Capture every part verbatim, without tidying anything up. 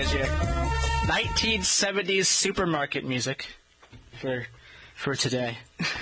There's your nineteen seventies supermarket music for for today.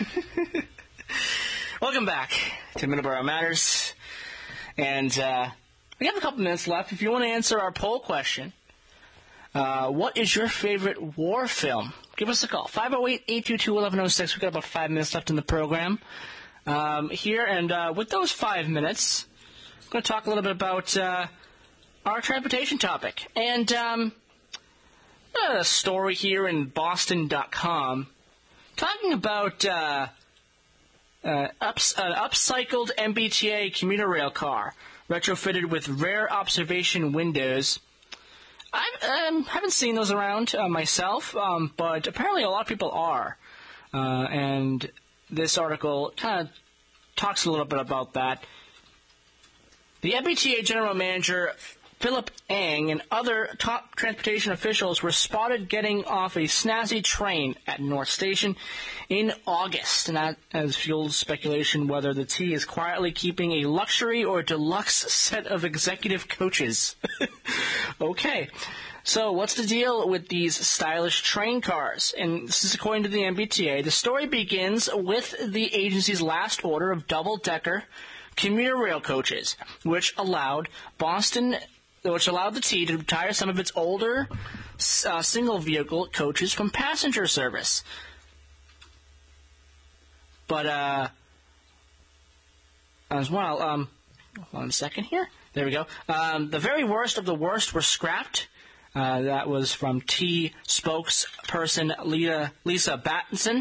Welcome back to Middleborough Matters. And uh, we have a couple minutes left. If you want to answer our poll question, uh, what is your favorite war film? Give us a call. five oh eight, eight two two, one one oh six. We've got about five minutes left in the program um, here. And uh, with those five minutes, I'm going to talk a little bit about uh, our transportation topic. And um, a story here in Boston dot com talking about uh, uh, ups, an upcycled M B T A commuter rail car retrofitted with rear observation windows. I um, haven't seen those around uh, myself, um, but apparently a lot of people are. Uh, and this article kind of talks a little bit about that. The M B T A General Manager Philip Ang and other top transportation officials were spotted getting off a snazzy train at North Station in August, and that has fueled speculation whether the T is quietly keeping a luxury or deluxe set of executive coaches. Okay, so what's the deal with these stylish train cars? And this is according to the M B T A. The story begins with the agency's last order of double-decker commuter rail coaches, which allowed Boston... which allowed the T to retire some of its older uh, single-vehicle coaches from passenger service. But, uh, as well, um, one second here. There we go. Um, the very worst of the worst were scrapped. Uh, that was from T spokesperson Lisa, Lisa Battinson.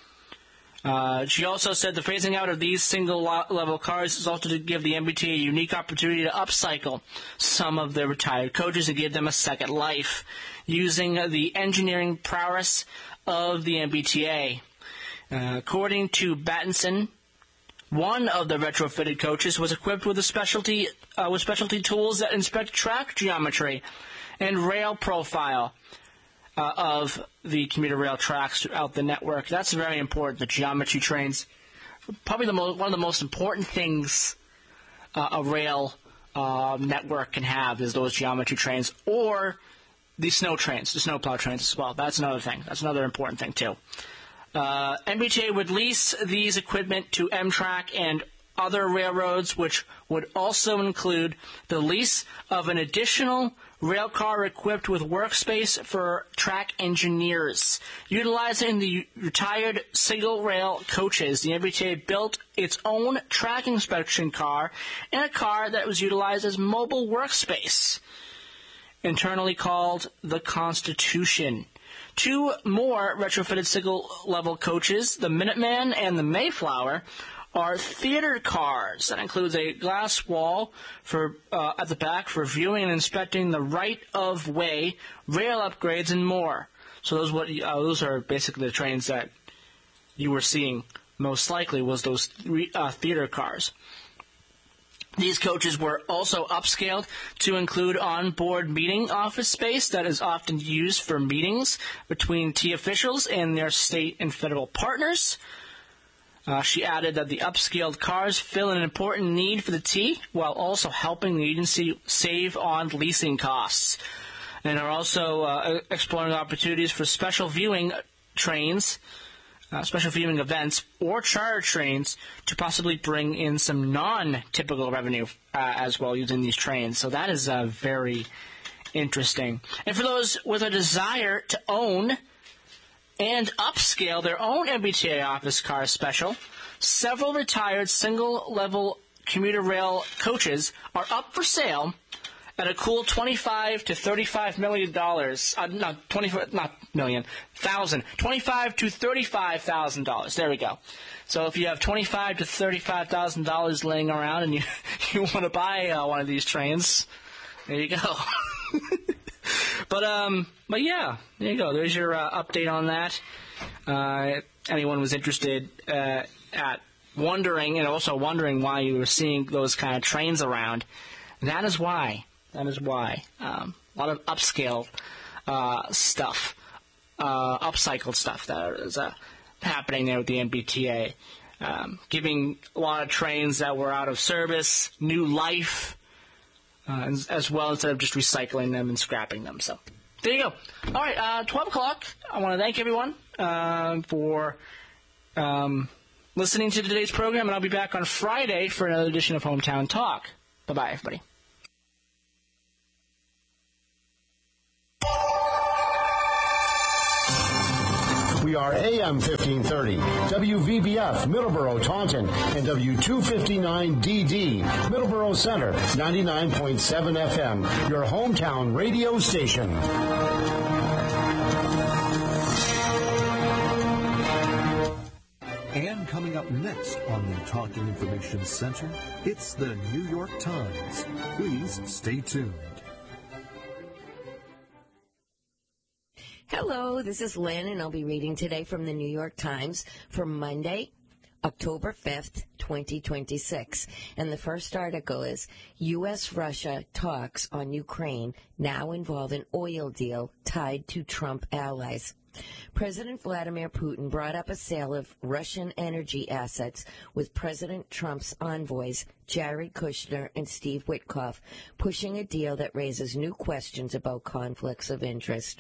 Uh, she also said the phasing out of these single-level cars is also to give the M B T A a unique opportunity to upcycle some of their retired coaches and give them a second life, using the engineering prowess of the M B T A. Uh, according to Battinson, one of the retrofitted coaches was equipped with a specialty uh, with specialty tools that inspect track geometry and rail profile Uh, of the commuter rail tracks throughout the network. That's very important, the geometry trains. Probably the mo- one of the most important things uh, a rail uh, network can have is those geometry trains, or the snow trains, the snowplow trains as well. That's another thing. That's another important thing, too. Uh, M B T A would lease these equipment to Amtrak and other railroads, which would also include the lease of an additional rail car equipped with workspace for track engineers. Utilizing the retired single rail coaches, the M B T A built its own track inspection car and a car that was utilized as mobile workspace, internally called the Constitution. Two more retrofitted single-level coaches, the Minuteman and the Mayflower, are theater cars. That includes a glass wall for uh, at the back for viewing and inspecting the right-of-way, rail upgrades, and more. So those what uh, those are basically the trains that you were seeing most likely was those three, uh, theater cars. These coaches were also upscaled to include on-board meeting office space that is often used for meetings between T officials and their state and federal partners. Uh, she added that the upscaled cars fill an important need for the T while also helping the agency save on leasing costs, and are also uh, exploring opportunities for special viewing trains, uh, special viewing events, or charter trains to possibly bring in some non-typical revenue uh, as well using these trains. So that is uh, very interesting. And for those with a desire to own and upscale their own M B T A office car special, several retired single-level commuter rail coaches are up for sale at a cool twenty-five to thirty-five million dollars. Uh, no, twenty, not million, thousand, twenty-five to thirty-five thousand dollars. There we go. So if you have twenty-five to thirty-five thousand dollars laying around and you you want to buy uh, one of these trains, there you go. But um, but yeah, there you go. There's your uh, update on that. Uh, anyone was interested uh, at wondering and also wondering why you were seeing those kind of trains around, that is why. That is why. Um, a lot of upscale uh, stuff, uh, upcycled stuff that is uh, happening there with the M B T A, um, giving a lot of trains that were out of service new life. uh, as, as well, instead of just recycling them and scrapping them. So there you go. All right, uh, twelve o'clock. I want to thank everyone uh, for um, listening to today's program, and I'll be back on Friday for another edition of Hometown Talk. Bye-bye, everybody. We are A M fifteen thirty, W V B F, Middleborough, Taunton, and W two fifty-nine D D, Middleborough Center, ninety-nine point seven F M, your hometown radio station. And coming up next on the Talking Information Center, it's the New York Times. Please stay tuned. Hello, this is Lynn, and I'll be reading today from the New York Times for Monday, October fifth, twenty twenty-six. And the first article is, U S Russia talks on Ukraine now involve an oil deal tied to Trump allies. President Vladimir Putin brought up a sale of Russian energy assets with President Trump's envoys, Jared Kushner and Steve Witkoff, pushing a deal that raises new questions about conflicts of interest.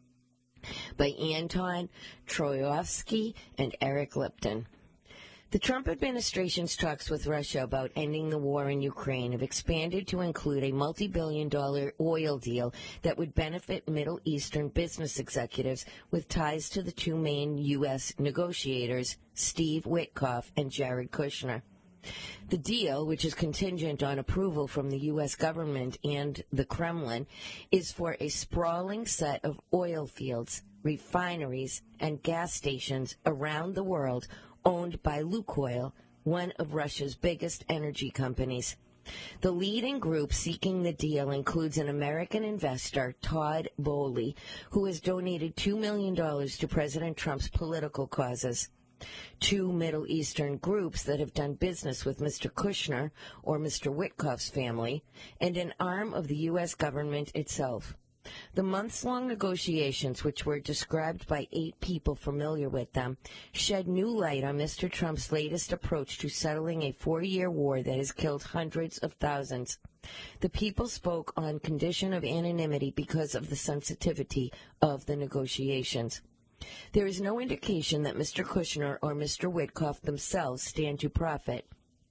By Anton Troyovsky and Eric Lipton. The Trump administration's talks with Russia about ending the war in Ukraine have expanded to include a multi-billion dollar oil deal that would benefit Middle Eastern business executives with ties to the two main U S negotiators, Steve Witkoff and Jared Kushner. The deal, which is contingent on approval from the U S government and the Kremlin, is for a sprawling set of oil fields, refineries, and gas stations around the world owned by Lukoil, one of Russia's biggest energy companies. The leading group seeking the deal includes an American investor, Todd Boehly, who has donated two million dollars to President Trump's political causes. Two Middle Eastern groups that have done business with Mister Kushner or Mister Witkoff's family, and an arm of the U S government itself. The months-long negotiations, which were described by eight people familiar with them, shed new light on Mister Trump's latest approach to settling a four-year war that has killed hundreds of thousands. The people spoke on condition of anonymity because of the sensitivity of the negotiations. There is no indication that Mister Kushner or Mister Witkoff themselves stand to profit.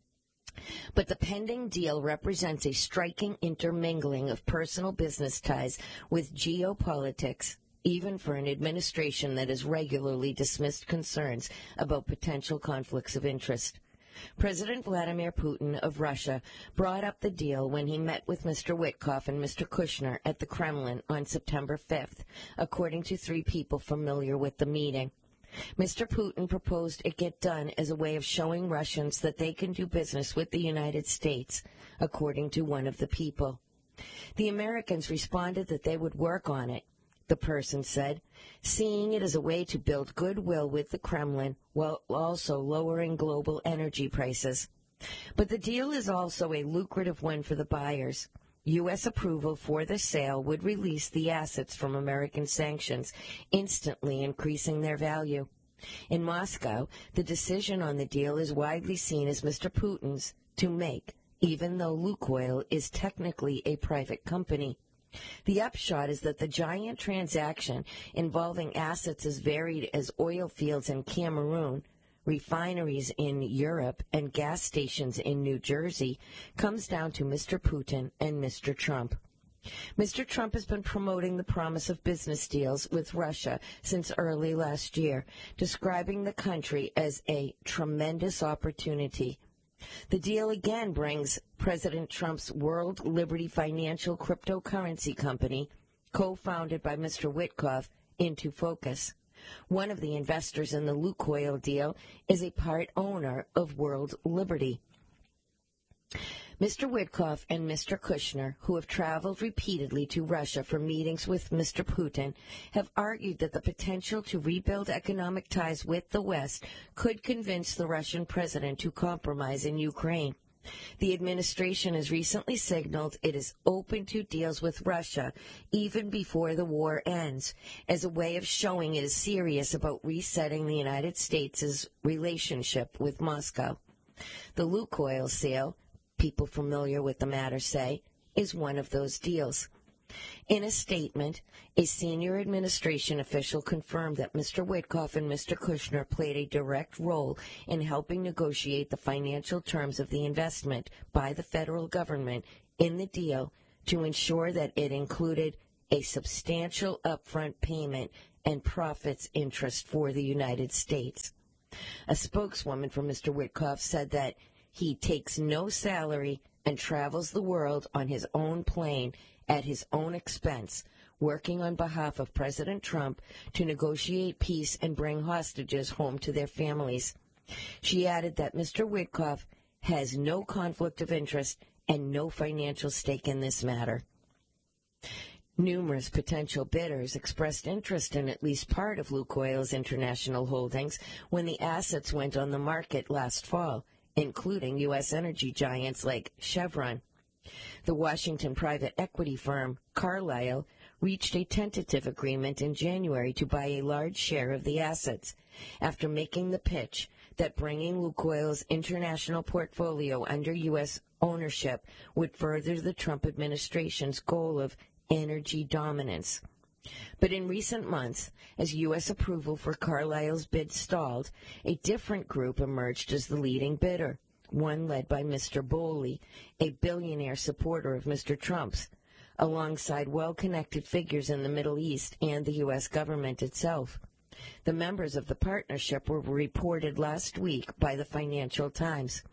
But the pending deal represents a striking intermingling of personal business ties with geopolitics, even for an administration that has regularly dismissed concerns about potential conflicts of interest. President Vladimir Putin of Russia brought up the deal when he met with Mister Witkoff and Mister Kushner at the Kremlin on September fifth, according to three people familiar with the meeting. Mister Putin proposed it get done as a way of showing Russians that they can do business with the United States, according to one of the people. The Americans responded that they would work on it, the person said, seeing it as a way to build goodwill with the Kremlin while also lowering global energy prices. But the deal is also a lucrative one for the buyers. U S approval for the sale would release the assets from American sanctions, instantly increasing their value. In Moscow, the decision on the deal is widely seen as Mister Putin's to make, even though Lukoil is technically a private company. The upshot is that the giant transaction involving assets as varied as oil fields in Cameroon, refineries in Europe, and gas stations in New Jersey comes down to Mister Putin and Mister Trump. Mister Trump has been promoting the promise of business deals with Russia since early last year, describing the country as a tremendous opportunity. The deal again brings President Trump's World Liberty Financial cryptocurrency company, co-founded by Mister Witkoff, into focus. One of the investors in the Lukoil deal is a part owner of World Liberty. Mister Witkoff and Mister Kushner, who have traveled repeatedly to Russia for meetings with Mister Putin, have argued that the potential to rebuild economic ties with the West could convince the Russian president to compromise in Ukraine. The administration has recently signaled it is open to deals with Russia even before the war ends, as a way of showing it is serious about resetting the United States' relationship with Moscow. The Lukoil sale, people familiar with the matter say, is one of those deals. In a statement, a senior administration official confirmed that Mister Witkoff and Mister Kushner played a direct role in helping negotiate the financial terms of the investment by the federal government in the deal to ensure that it included a substantial upfront payment and profits interest for the United States. A spokeswoman for Mister Witkoff said that he takes no salary and travels the world on his own plane at his own expense, working on behalf of President Trump to negotiate peace and bring hostages home to their families. She added that Mister Witkoff has no conflict of interest and no financial stake in this matter. Numerous potential bidders expressed interest in at least part of Lukoil's international holdings when the assets went on the market last fall, including U S energy giants like Chevron. The Washington private equity firm Carlyle reached a tentative agreement in January to buy a large share of the assets, after making the pitch that bringing Lukoil's international portfolio under U S ownership would further the Trump administration's goal of energy dominance. But in recent months, as U S approval for Carlyle's bid stalled, a different group emerged as the leading bidder, one led by Mister Bowley, a billionaire supporter of Mister Trump's, alongside well-connected figures in the Middle East and the U S government itself. The members of the partnership were reported last week by the Financial Times.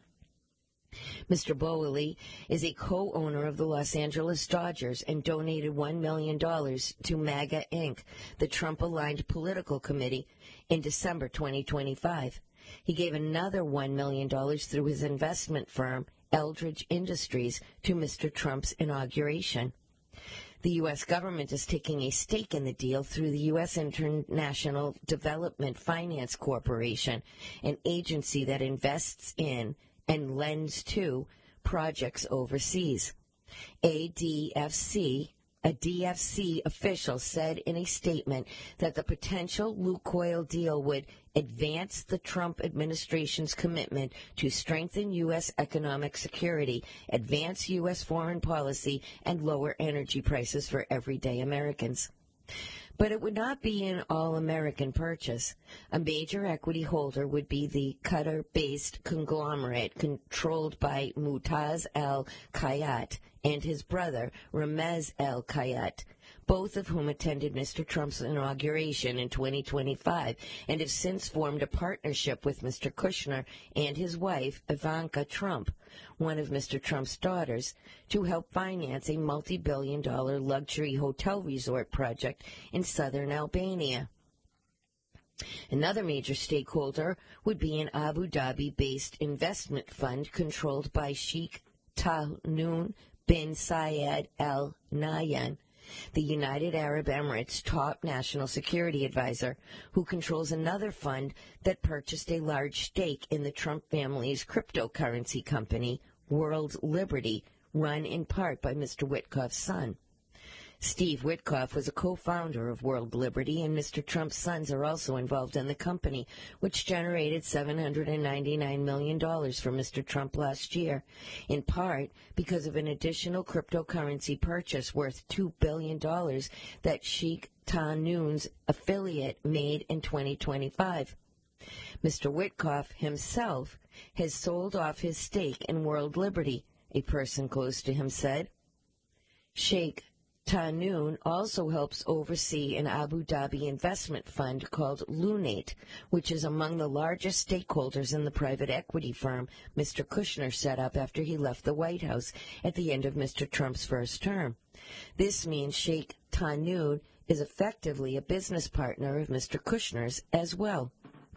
Mister Bowley is a co-owner of the Los Angeles Dodgers and donated one million dollars to MAGA Incorporated, the Trump-aligned political committee, in December twenty twenty-five. He gave another one million dollars through his investment firm, Eldridge Industries, to Mister Trump's inauguration. The U S government is taking a stake in the deal through the U S International Development Finance Corporation, an agency that invests in and lends to projects overseas. A D F C, a D F C official said in a statement that the potential Lukoil deal would advance the Trump administration's commitment to strengthen U S economic security, advance U S foreign policy, and lower energy prices for everyday Americans. But it would not be an all-American purchase. A major equity holder would be the Qatar-based conglomerate controlled by Mutaz al-Kayat and his brother, Ramez al-Kayat, both of whom attended Mister Trump's inauguration in twenty twenty-five and have since formed a partnership with Mister Kushner and his wife, Ivanka Trump, one of Mister Trump's daughters, to help finance a multi-billion dollar luxury hotel resort project in southern Albania. Another major stakeholder would be an Abu Dhabi-based investment fund controlled by Sheikh Tahnoon bin Zayed Al Nahyan, the United Arab Emirates' top national security advisor, who controls another fund that purchased a large stake in the Trump family's cryptocurrency company, World Liberty, run in part by Mister Witkoff's son. Steve Witkoff was a co-founder of World Liberty, and Mister Trump's sons are also involved in the company, which generated seven hundred ninety-nine million dollars for Mister Trump last year, in part because of an additional cryptocurrency purchase worth two billion dollars that Sheikh Tahnoon's affiliate made in twenty twenty-five. Mister Witkoff himself has sold off his stake in World Liberty, a person close to him said. Sheikh Tahnoon also helps oversee an Abu Dhabi investment fund called Lunate, which is among the largest stakeholders in the private equity firm Mister Kushner set up after he left the White House at the end of Mister Trump's first term. This means Sheikh Tahnoon is effectively a business partner of Mister Kushner's as well.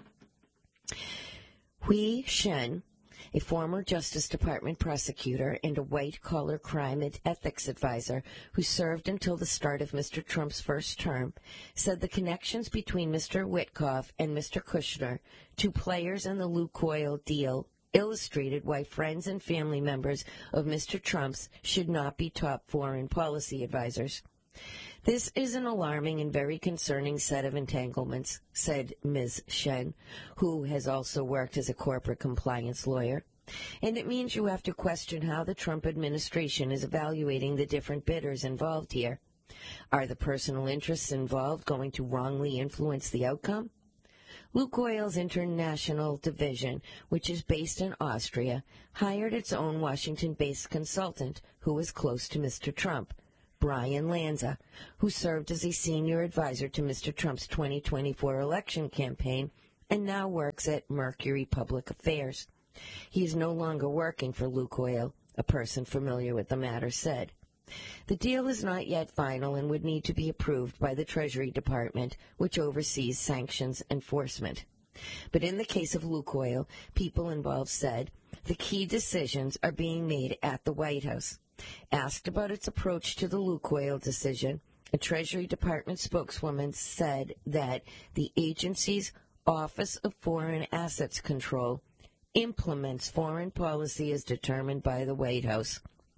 Hui Shen, a former Justice Department prosecutor and a white-collar crime and ethics advisor who served until the start of Mister Trump's first term, said the connections between Mister Witkoff and Mister Kushner, two players in the Lukoil deal, illustrated why friends and family members of Mister Trump's should not be top foreign policy advisors. This is an alarming and very concerning set of entanglements, said Miz Shen, who has also worked as a corporate compliance lawyer. And it means you have to question how the Trump administration is evaluating the different bidders involved here. Are the personal interests involved going to wrongly influence the outcome? Lukoil's international division, which is based in Austria, hired its own Washington-based consultant who was close to Mister Trump, Brian Lanza, who served as a senior advisor to Mister Trump's twenty twenty-four election campaign and now works at Mercury Public Affairs. He is no longer working for Lukoil, a person familiar with the matter said. The deal is not yet final and would need to be approved by the Treasury Department, which oversees sanctions enforcement. But in the case of Lukoil, people involved said the key decisions are being made at the White House. Asked about its approach to the Lukoil decision, a Treasury Department spokeswoman said that the agency's Office of Foreign Assets Control implements foreign policy as determined by the White House.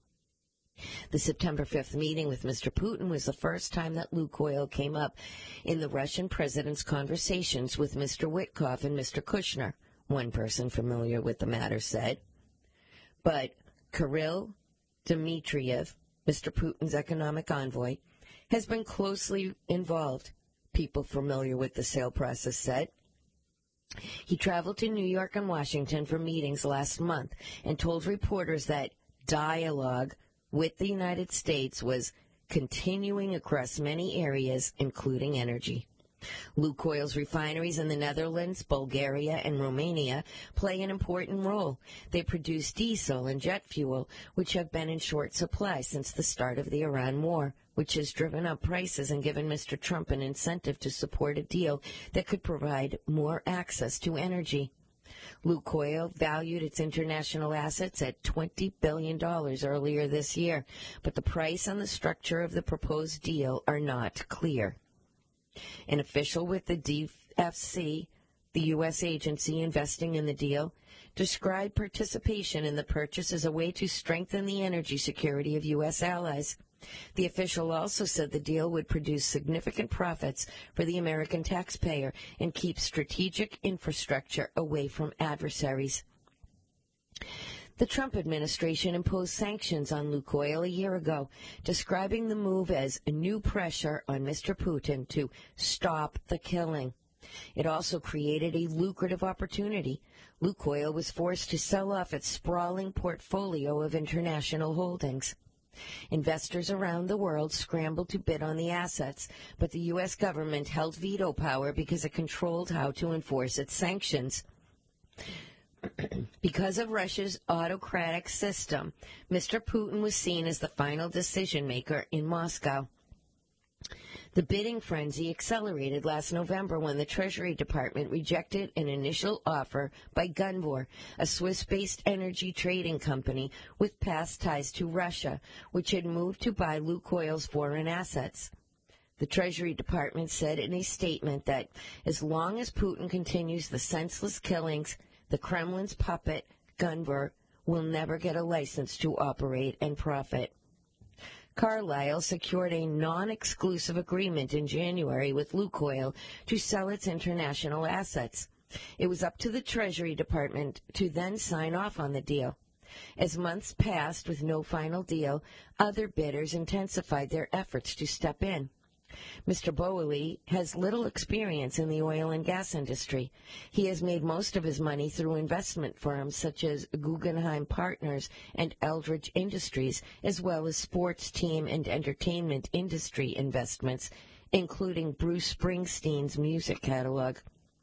The September fifth meeting with Mister Putin was the first time that Lukoil came up in the Russian president's conversations with Mister Witkoff and Mister Kushner, one person familiar with the matter said. But Kirill Dmitriev, Mister Putin's economic envoy, has been closely involved, people familiar with the sale process said. He traveled to New York and Washington for meetings last month and told reporters that dialogue with the United States was continuing across many areas, including energy. Lukoil's refineries in the Netherlands, Bulgaria, and Romania play an important role. They produce diesel and jet fuel, which have been in short supply since the start of the Iran war, which has driven up prices and given Mister Trump an incentive to support a deal that could provide more access to energy. Lukoil valued its international assets at twenty billion dollars earlier this year, but the price and the structure of the proposed deal are not clear. An official with the D F C, the U S agency investing in the deal, described participation in the purchase as a way to strengthen the energy security of U S allies. The official also said the deal would produce significant profits for the American taxpayer and keep strategic infrastructure away from adversaries. The Trump administration imposed sanctions on Lukoil a year ago, describing the move as a new pressure on Mister Putin to stop the killing. It also created a lucrative opportunity. Lukoil was forced to sell off its sprawling portfolio of international holdings. Investors around the world scrambled to bid on the assets, but the U S government held veto power because it controlled how to enforce its sanctions. Because of Russia's autocratic system, Mister Putin was seen as the final decision maker in Moscow. The bidding frenzy accelerated last November when the Treasury Department rejected an initial offer by Gunvor, a Swiss-based energy trading company with past ties to Russia, which had moved to buy Lukoil's foreign assets. The Treasury Department said in a statement that as long as Putin continues the senseless killings, the Kremlin's puppet, Gunvor, will never get a license to operate and profit. Carlyle secured a non-exclusive agreement in January with Lukoil to sell its international assets. It was up to the Treasury Department to then sign off on the deal. As months passed with no final deal, other bidders intensified their efforts to step in. Mister Boehly has little experience in the oil and gas industry. He has made most of his money through investment firms such as Guggenheim Partners and Eldridge Industries, as well as sports team and entertainment industry investments, including Bruce Springsteen's music catalog.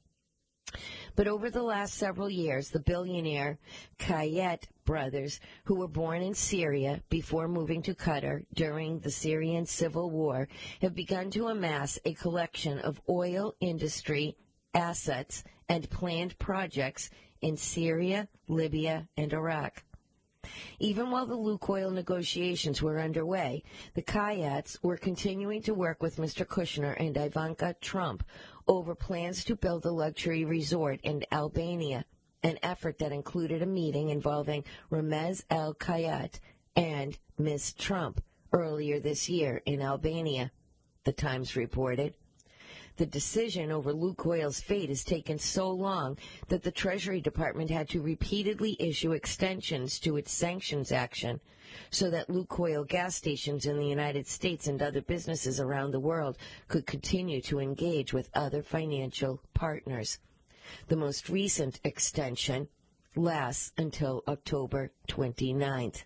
But over the last several years, the billionaire Kayet brothers, who were born in Syria before moving to Qatar during the Syrian civil war, have begun to amass a collection of oil industry assets and planned projects in Syria, Libya, and Iraq. Even while the Lukoil negotiations were underway, the Kayets were continuing to work with Mister Kushner and Ivanka Trump over plans to build a luxury resort in Albania, an effort that included a meeting involving Ramez El Kayet and Miz Trump earlier this year in Albania, the Times reported. The decision over Lukoil's fate has taken so long that the Treasury Department had to repeatedly issue extensions to its sanctions action so that Lukoil gas stations in the United States and other businesses around the world could continue to engage with other financial partners. The most recent extension lasts until October twenty-ninth.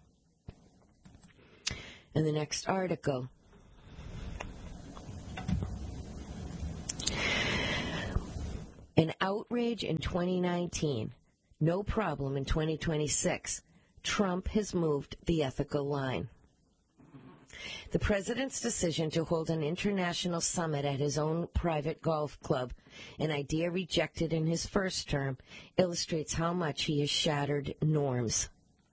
And the next article. An outrage in twenty nineteen, no problem in twenty twenty-six. Trump has moved the ethical line. The president's decision to hold an international summit at his own private golf club, an idea rejected in his first term, illustrates how much he has shattered norms.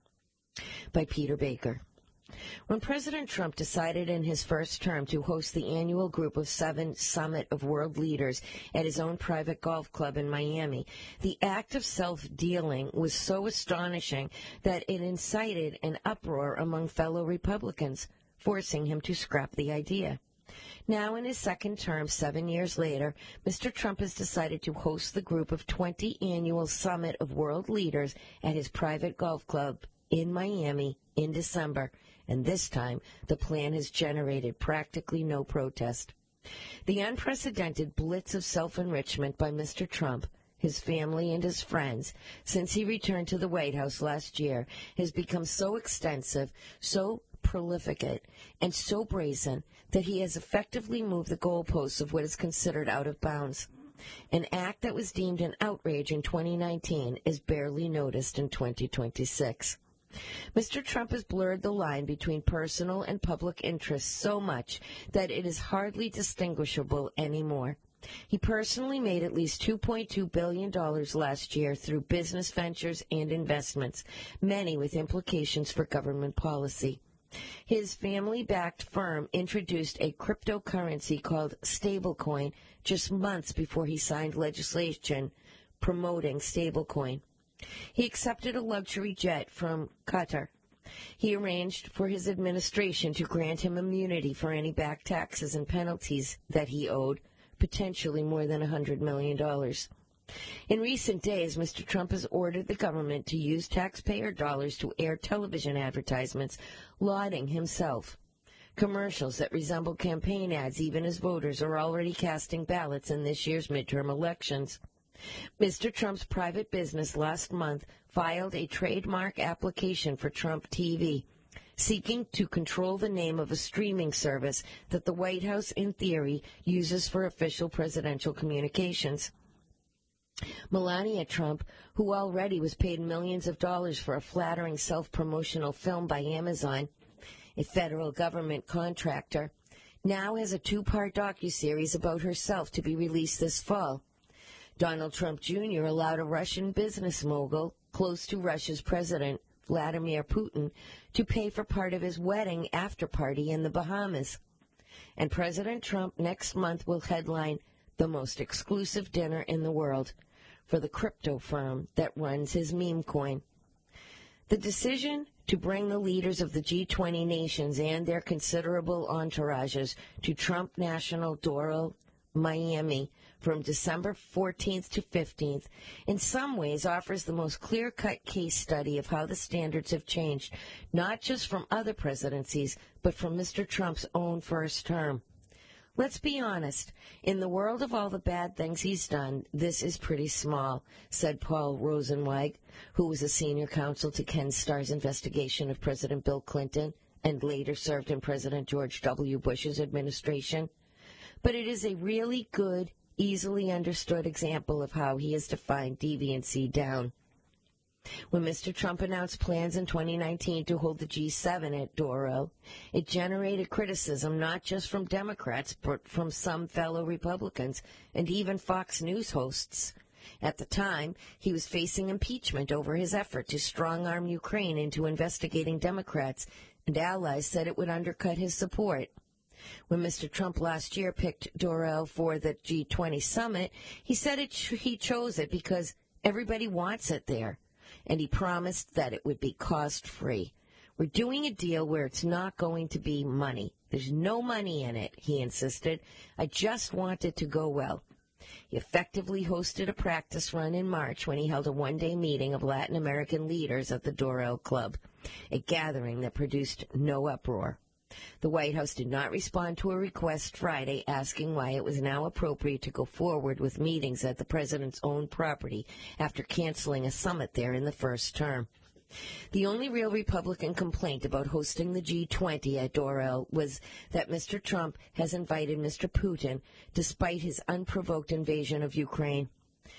By Peter Baker. When President Trump decided in his first term to host the annual Group of Seven Summit of World Leaders at his own private golf club in Miami, the act of self-dealing was so astonishing that it incited an uproar among fellow Republicans, forcing him to scrap the idea. Now, in his second term, seven years later, Mister Trump has decided to host the group of twenty annual Summit of World Leaders at his private golf club in Miami in December, and this time the plan has generated practically no protest. The unprecedented blitz of self-enrichment by Mister Trump, his family, and his friends since he returned to the White House last year has become so extensive, so prolific, and so brazen that he has effectively moved the goalposts of what is considered out of bounds. An act that was deemed an outrage in twenty nineteen is barely noticed in twenty twenty-six. Mister Trump has blurred the line between personal and public interests so much that it is hardly distinguishable anymore. He personally made at least two point two billion dollars last year through business ventures and investments, many with implications for government policy. His family-backed firm introduced a cryptocurrency called stablecoin just months before he signed legislation promoting stablecoin. He accepted a luxury jet from Qatar. He arranged for his administration to grant him immunity for any back taxes and penalties that he owed, potentially more than one hundred million dollars. In recent days, Mister Trump has ordered the government to use taxpayer dollars to air television advertisements lauding himself. Commercials that resemble campaign ads, even as voters are already casting ballots in this year's midterm elections. Mister Trump's private business last month filed a trademark application for Trump T V, seeking to control the name of a streaming service that the White House, in theory, uses for official presidential communications. Melania Trump, who already was paid millions of dollars for a flattering self-promotional film by Amazon, a federal government contractor, now has a two-part docuseries about herself to be released this fall. Donald Trump Junior allowed a Russian business mogul, close to Russia's president, Vladimir Putin, to pay for part of his wedding after-party in the Bahamas. And President Trump next month will headline the most exclusive dinner in the world for the crypto firm that runs his meme coin. The decision to bring the leaders of the G twenty nations and their considerable entourages to Trump National Doral, Miami, from December fourteenth to fifteenth, in some ways offers the most clear-cut case study of how the standards have changed, not just from other presidencies, but from Mister Trump's own first term. Let's be honest. In the world of all the bad things he's done, this is pretty small, said Paul Rosenzweig, who was a senior counsel to Ken Starr's investigation of President Bill Clinton and later served in President George W. Bush's administration. But it is a really good, easily understood example of how he has defined deviancy down. When Mister Trump announced plans in twenty nineteen to hold the G seven at Doral, it generated criticism not just from Democrats, but from some fellow Republicans and even Fox News hosts. At the time, he was facing impeachment over his effort to strong-arm Ukraine into investigating Democrats, and allies said it would undercut his support. When Mister Trump last year picked Doral for the G twenty summit, he said it ch- he chose it because everybody wants it there, and he promised that it would be cost-free. We're doing a deal where it's not going to be money. There's no money in it, he insisted. I just want it to go well. He effectively hosted a practice run in March when he held a one-day meeting of Latin American leaders at the Doral Club, a gathering that produced no uproar. The White House did not respond to a request Friday asking why it was now appropriate to go forward with meetings at the president's own property after canceling a summit there in the first term. The only real Republican complaint about hosting the G twenty at Doral was that Mister Trump has invited Mister Putin despite his unprovoked invasion of Ukraine.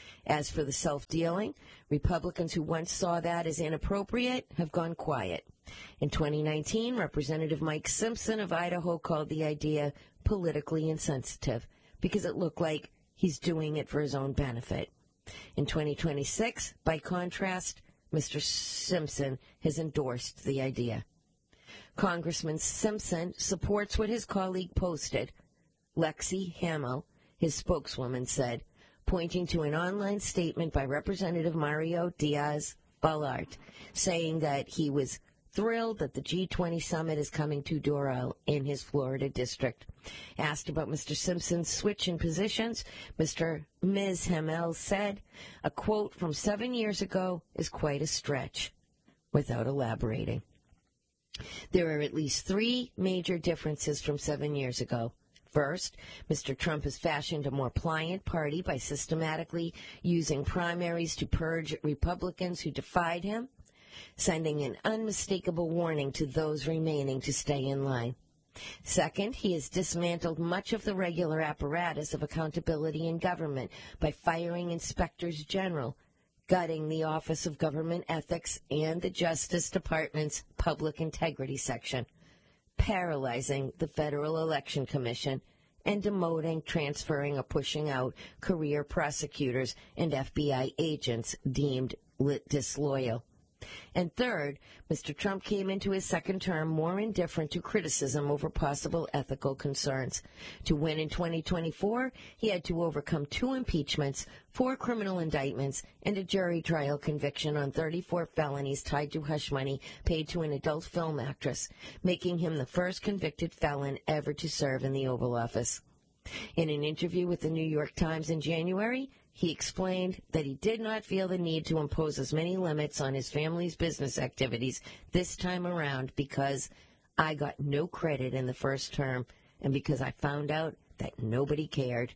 As for the self-dealing, Republicans who once saw that as inappropriate have gone quiet. In twenty nineteen, Representative Mike Simpson of Idaho called the idea politically insensitive because it looked like he's doing it for his own benefit. In twenty twenty-six, by contrast, Mister Simpson has endorsed the idea. Congressman Simpson supports what his colleague posted. Lexi Hamill, his spokeswoman, said, pointing to an online statement by Representative Mario Diaz-Balart, saying that he was thrilled that the G twenty summit is coming to Doral in his Florida district. Asked about Mister Simpson's switch in positions, Mister Miz Hamill said, a quote from seven years ago is quite a stretch, without elaborating. There are at least three major differences from seven years ago. First, Mister Trump has fashioned a more pliant party by systematically using primaries to purge Republicans who defied him, sending an unmistakable warning to those remaining to stay in line. Second, he has dismantled much of the regular apparatus of accountability in government by firing inspectors general, gutting the Office of Government Ethics and the Justice Department's Public Integrity Section, paralyzing the Federal Election Commission, and demoting, transferring, or pushing out career prosecutors and F B I agents deemed disloyal. And third, Mister Trump came into his second term more indifferent to criticism over possible ethical concerns. To win in twenty twenty-four, he had to overcome two impeachments, four criminal indictments, and a jury trial conviction on thirty-four felonies tied to hush money paid to an adult film actress, making him the first convicted felon ever to serve in the Oval Office. In an interview with the New York Times in January, he explained that he did not feel the need to impose as many limits on his family's business activities this time around because I got no credit in the first term and because I found out that nobody cared.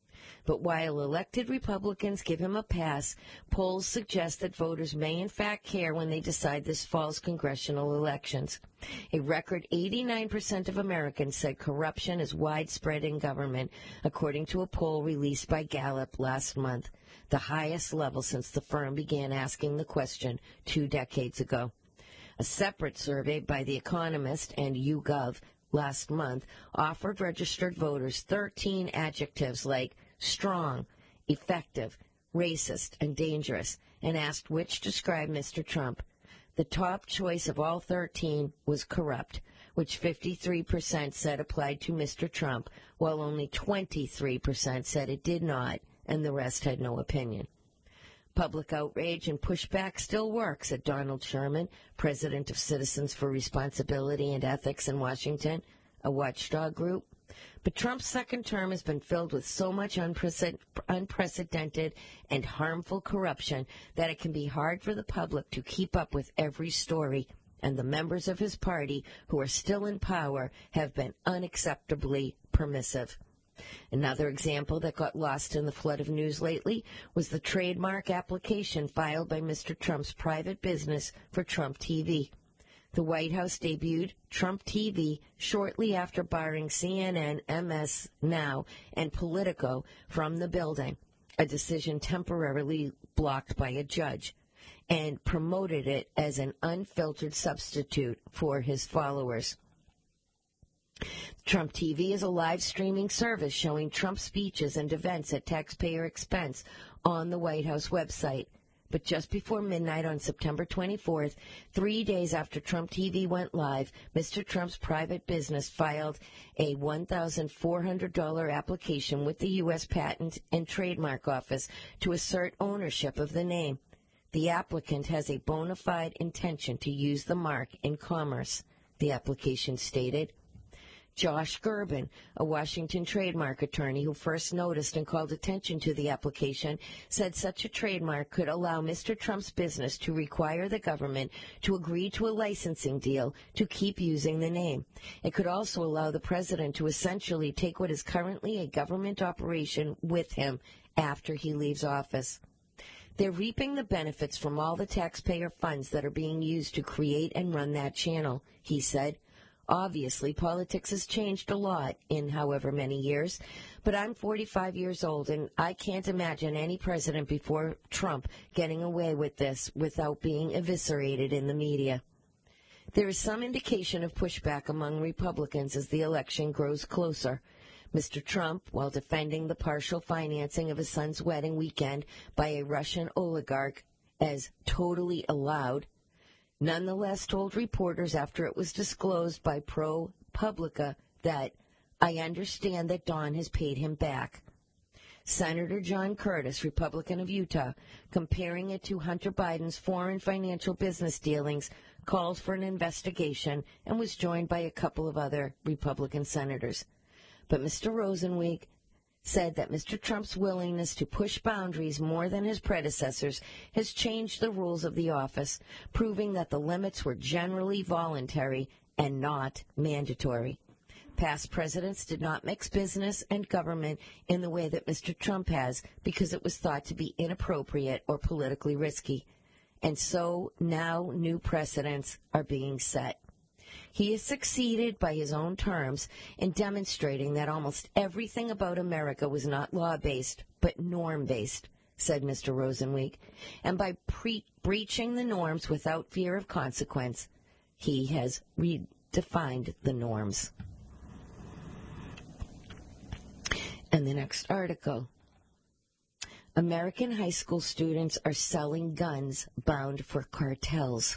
But while elected Republicans give him a pass, polls suggest that voters may in fact care when they decide this fall's congressional elections. A record eighty-nine percent of Americans said corruption is widespread in government, according to a poll released by Gallup last month, the highest level since the firm began asking the question two decades ago. A separate survey by The Economist and YouGov last month offered registered voters thirteen adjectives like strong, effective, racist, and dangerous, and asked which described Mister Trump. The top choice of all thirteen was corrupt, which fifty-three percent said applied to Mister Trump, while only twenty-three percent said it did not, and the rest had no opinion. Public outrage and pushback still works, said Donald Sherman, president of Citizens for Responsibility and Ethics in Washington, a watchdog group. But Trump's second term has been filled with so much unprecedented and harmful corruption that it can be hard for the public to keep up with every story, and the members of his party who are still in power have been unacceptably permissive. Another example that got lost in the flood of news lately was the trademark application filed by Mister Trump's private business for Trump T V. The White House debuted Trump T V shortly after barring C N N, M S Now, and Politico from the building, a decision temporarily blocked by a judge, and promoted it as an unfiltered substitute for his followers. Trump T V is a live streaming service showing Trump speeches and events at taxpayer expense on the White House website. But just before midnight on September twenty-fourth, three days after Trump T V went live, Mister Trump's private business filed a one thousand four hundred dollars application with the U S Patent and Trademark Office to assert ownership of the name. The applicant has a bona fide intention to use the mark in commerce, the application stated. Josh Gerben, a Washington trademark attorney who first noticed and called attention to the application, said such a trademark could allow Mister Trump's business to require the government to agree to a licensing deal to keep using the name. It could also allow the president to essentially take what is currently a government operation with him after he leaves office. They're reaping the benefits from all the taxpayer funds that are being used to create and run that channel, he said. Obviously, politics has changed a lot in however many years, but I'm forty-five years old, and I can't imagine any president before Trump getting away with this without being eviscerated in the media. There is some indication of pushback among Republicans as the election grows closer. Mister Trump, while defending the partial financing of his son's wedding weekend by a Russian oligarch as totally allowed, nonetheless told reporters after it was disclosed by ProPublica that, "I understand that Don has paid him back." Senator John Curtis, Republican of Utah, comparing it to Hunter Biden's foreign financial business dealings, called for an investigation and was joined by a couple of other Republican senators. But Mister Rosenweig said that Mister Trump's willingness to push boundaries more than his predecessors has changed the rules of the office, proving that the limits were generally voluntary and not mandatory. Past presidents did not mix business and government in the way that Mister Trump has because it was thought to be inappropriate or politically risky. And so now new precedents are being set. He has succeeded by his own terms in demonstrating that almost everything about America was not law-based, but norm-based, said Mister Rosenweig. And by pre- breaching the norms without fear of consequence, he has redefined the norms. And the next article. American high school students are selling guns bound for cartels.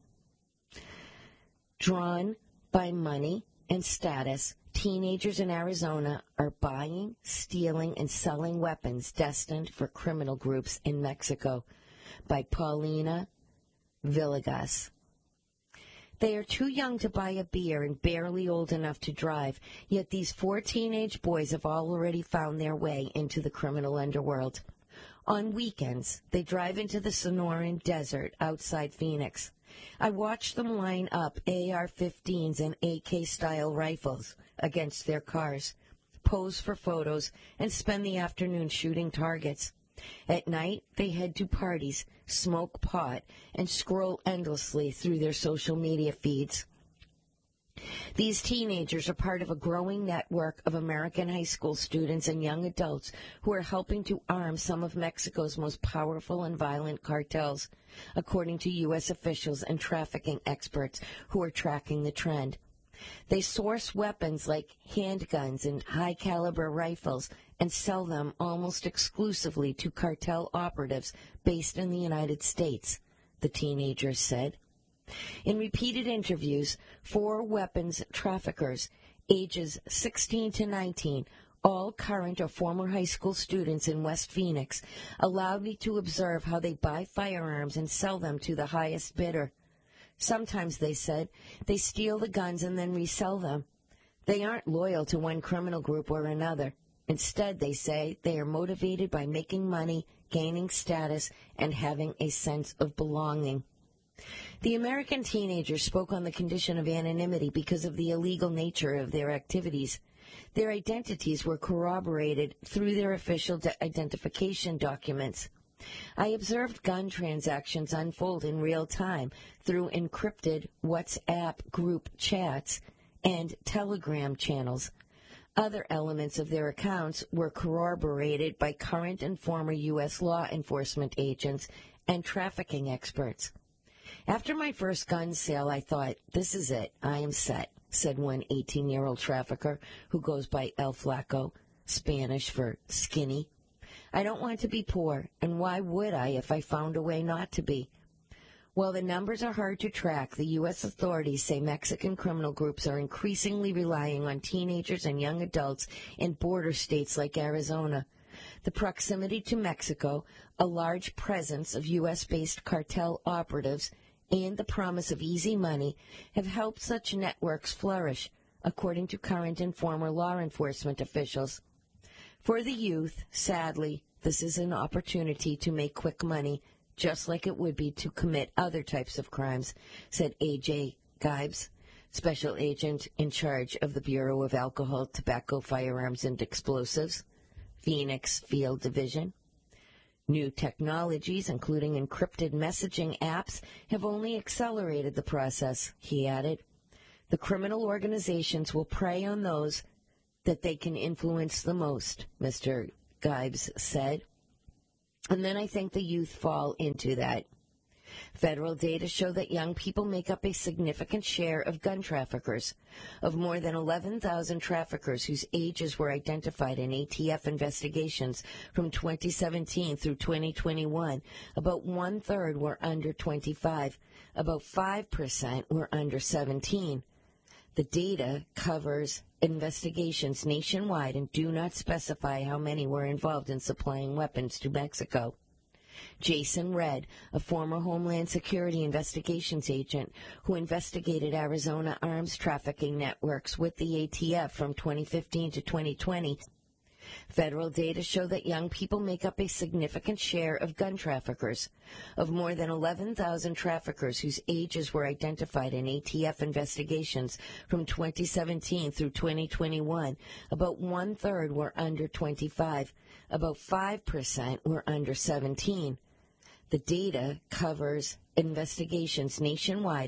Drawn by money and status, teenagers in Arizona are buying, stealing, and selling weapons destined for criminal groups in Mexico, by Paulina Villegas. They are too young to buy a beer and barely old enough to drive, yet these four teenage boys have already found their way into the criminal underworld. On weekends, they drive into the Sonoran Desert outside Phoenix. I watch them line up A R fifteens and A K-style rifles against their cars, pose for photos, and spend the afternoon shooting targets. At night, they head to parties, smoke pot, and scroll endlessly through their social media feeds. These teenagers are part of a growing network of American high school students and young adults who are helping to arm some of Mexico's most powerful and violent cartels, according to U S officials and trafficking experts who are tracking the trend. They source weapons like handguns and high-caliber rifles and sell them almost exclusively to cartel operatives based in the United States, the teenagers said. In repeated interviews, four weapons traffickers, ages sixteen to nineteen, all current or former high school students in West Phoenix, allowed me to observe how they buy firearms and sell them to the highest bidder. Sometimes, they said, they steal the guns and then resell them. They aren't loyal to one criminal group or another. Instead, they say, they are motivated by making money, gaining status, and having a sense of belonging. The American teenagers spoke on the condition of anonymity because of the illegal nature of their activities. Their identities were corroborated through their official de- identification documents. I observed gun transactions unfold in real time through encrypted WhatsApp group chats and Telegram channels. Other elements of their accounts were corroborated by current and former U S law enforcement agents and trafficking experts. After my first gun sale, I thought, this is it, I am set, said one eighteen-year-old trafficker who goes by El Flaco, Spanish for skinny. I don't want to be poor, and why would I if I found a way not to be? While the numbers are hard to track, the U S authorities say Mexican criminal groups are increasingly relying on teenagers and young adults in border states like Arizona. The proximity to Mexico, a large presence of U S-based cartel operatives, and the promise of easy money have helped such networks flourish, according to current and former law enforcement officials. For the youth, sadly, this is an opportunity to make quick money, just like it would be to commit other types of crimes, said A J Geibs, special agent in charge of the Bureau of Alcohol, Tobacco, Firearms, and Explosives, Phoenix Field Division. New technologies, including encrypted messaging apps, have only accelerated the process, he added. The criminal organizations will prey on those that they can influence the most, Mister Geibs said. And then I think the youth fall into that. Federal data show that young people make up a significant share of gun traffickers. Of more than eleven thousand traffickers whose ages were identified in A T F investigations from twenty seventeen through twenty twenty-one, about one-third were under twenty-five. About five percent were under seventeen. The data covers investigations nationwide and do not specify how many were involved in supplying weapons to Mexico. Jason Redd, a former Homeland Security investigations agent who investigated Arizona arms trafficking networks with the A T F from twenty fifteen to twenty twenty, federal data show that young people make up a significant share of gun traffickers. Of more than eleven thousand traffickers whose ages were identified in A T F investigations from twenty seventeen through twenty twenty-one, about one-third were under twenty-five. About five percent were under seventeen. The data covers investigations nationwide